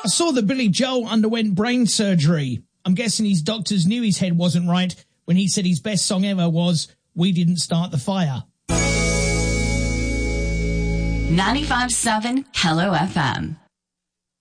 I saw that Billy Joel underwent brain surgery. I'm guessing his doctors knew his head wasn't right when he said his best song ever was We Didn't Start the Fire. 95.7 Hello FM.